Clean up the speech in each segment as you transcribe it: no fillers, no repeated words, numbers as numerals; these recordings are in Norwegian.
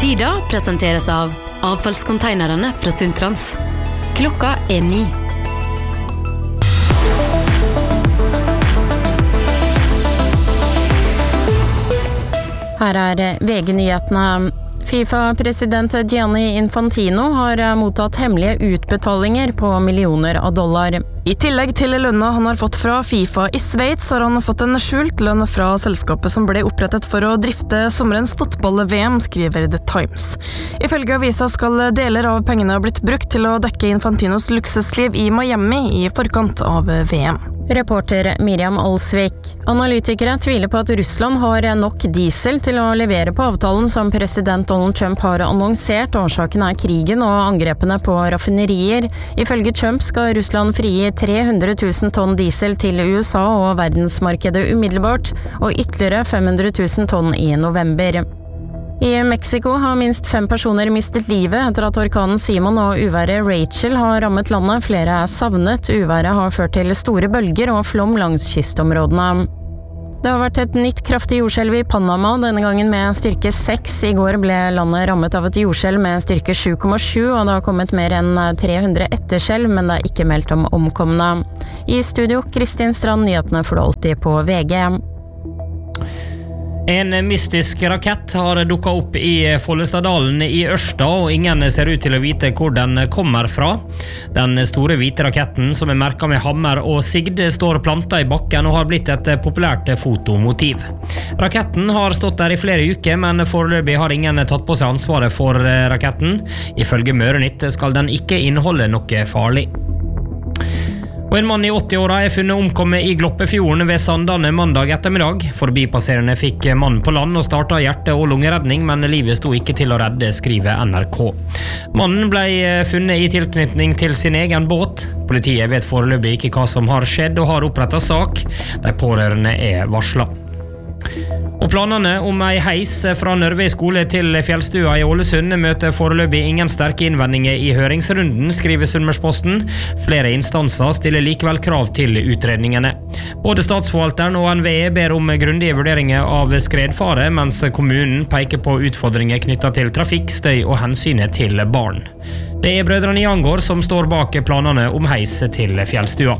Sida presenteres av avfallskonteinerne fra Sundtrans. Klokka 9. Her VG-nyhetene. FIFA-president Gianni Infantino har mottatt hemmelige utbetalinger på millioner av dollar. I tillegg til lønna han har fått fra FIFA i Sveits, har han fått en skjult lønn fra selskapet som ble opprettet for å drifte sommerens fotball-VM, skriver The Times. Ifølge avisa skal deler av pengene ha blitt brukt til å dekke Infantinos luksusliv i Miami i forkant av VM. Reporter Miriam Alsvik. Analytikere tviler på at Russland har nok diesel til å levere på avtalen som president Donald Trump har annonsert. Årsaken krigen og angrepene på raffinerier. Ifølge Trump skal Russland frigi 300 000 tonn diesel til USA og verdensmarkedet umiddelbart, og ytterligere 500 000 tonn i november. I Mexico har minst 5 personer mistet livet etter at orkanen Simon og uværet Rachel har rammet landet. Flere savnet. Uværet har ført til store bølger og flom langs kystområdene. Det har vært et nytt kraftig jordskjelv i Panama, denne gangen med styrke 6. I går ble landet rammet av et jordskjelv med styrke 7,7, og det har kommet mer enn 300 etterskjelv, men det ikke meldt om omkomne. I studio, Kristin Strand, nyhetene får du alltid på VG. En mystisk rakett har dukket opp i Follestadalen i Ørsta, og ingen ser ut til å vite hvor den kommer fra. Den store hvite raketten, som merket med hammer og sigd, står plantet i bakken og har blitt et populært fotomotiv. Raketten har stått der i flere uker, men foreløpig har ingen tatt på seg ansvaret for raketten. Ifølge Mørenytt skal den ikke inneholde noe farlig. Og en mann i 80-åra funnet omkommet i Gloppefjorden ved Sandane mandag ettermiddag. Forbipasserende fikk mannen på land og startet hjerte- og lungeredning, men livet sto ikke til å redde, skriver NRK. Mannen ble funnet i tilknytning til sin egen båt. Politiet vet foreløpig ikke hva som har skjedd og har opprettet sak. De pårørende varslet. Og planene om ei heis fra Nørve skole til Fjellstua i Ålesund møter foreløpig ingen sterke innvendinger i høringsrunden, skriver Sunnmørsposten. Flere instanser stiller likevel krav til utredningene. Både statsforvalteren og NVE ber om grundige vurderinger av skredfare, mens kommunen peker på utfordringer knyttet til trafikk, støy og hensynet til barn. Det brødrene Jangård som står bak planene om heis til Fjellstua.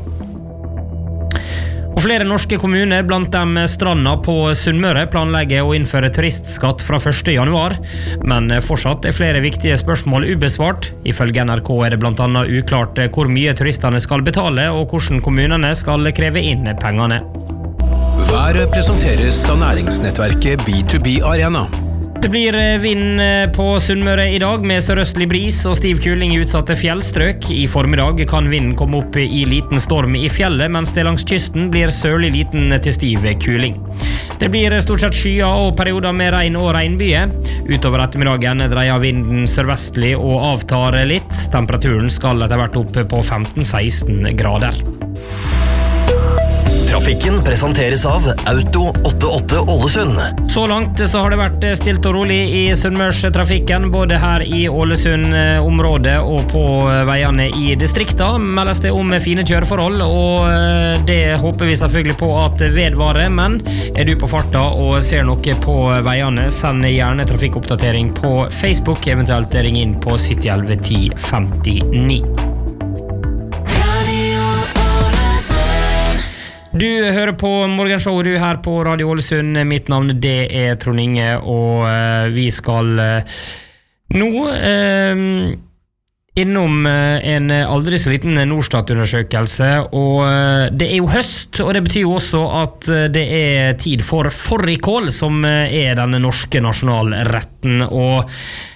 Og flere norske kommuner, blant dem Stranda på Sunnmøre, planlegger å innføre turistskatt fra 1. januar. Men fortsatt flere viktige spørsmål ubesvart. Ifølge NRK det blant annet uklart hvor mye turistene skal betale, og hvordan kommunene skal kreve inn pengene. Været presenteres av næringsnettverket B2B Arena. Det blir vind på Sunnmøre i dag med sørøstlig bris og stiv kuling i utsatte fjellstrøk. I formiddag kan vinden komme opp i liten storm i fjellet, mens det langs kysten blir sørlig liten til stiv kuling. Det blir stort sett skyer og perioder med regn og regnbyger. Utover ettermiddagen dreier vinden sørvestlig og avtar litt. Temperaturen skal etter hvert opp på 15-16 grader. Trafikken presenteres av Auto 88 Ålesund. Så langt så har det vært stilt og rolig i Sunnmørstrafikken, både her i Ålesund-området og på veiene i distrikta. Meldes det om fine kjøreforhold, og det håper vi selvfølgelig på at vedvarer. Men du på farta og ser noe på veiene, send gjerne trafikkoppdatering på Facebook, eventuelt ring inn på 7011 1059. Du hører på Morgenshow, du her på Radio Ålesund. Mitt navn det Trond Inge, og vi skal nå innom en aldri så liten Norstat-undersøkelse, og det jo høst, og det betyr jo også at det tid for fårikål, som den norske nasjonalretten, og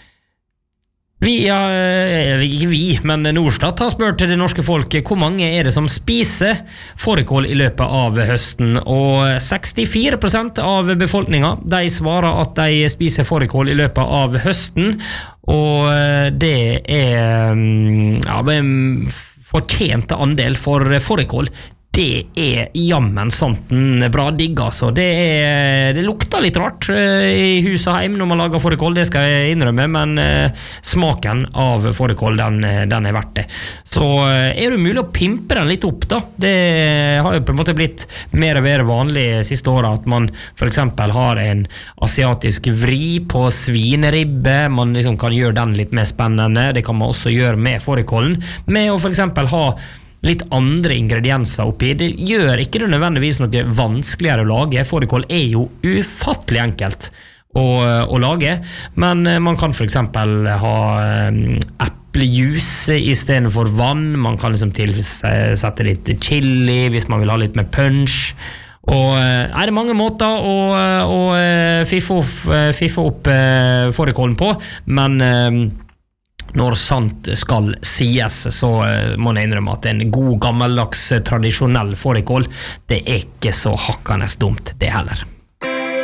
ikke vi, men Norstat har spurt det norske folk hvor mange det som spiser fårikål i løpet av høsten, og 64% av befolkningen de svarer at de spiser fårikål i løpet av høsten, og det en fortjent andel for fårikål. Det jammen santen bra digg, altså. Det lukter litt rart i hus og heim når man lager fårikål, det skal jeg innrømme, men smaken av fårikål, den verdt det. Så det mulig å pimpe den litt opp, da. Det har jo på en måte blitt mer og mer vanlig siste året, at man for eksempel har en asiatisk vri på svineribbe, man liksom kan gjøre den litt mer spennende, det kan man også gjøre med fårikålen, med å for eksempel ha litt andre ingredienser oppi. Det gjør ikke det nødvendigvis noe vanskeligere å lage. Fårikål jo ufattelig enkelt å lage, men man kan for eksempel ha eplejus i stedet for vann, man kan liksom tilsette litt chili hvis man vil ha litt mer punch, og det mange måter å fiffe opp fårikålen på, men når sant skal sies, så må jeg innrømme at en god, gammeldags, tradisjonell fårikål, det ikke så hakkende dumt, det heller.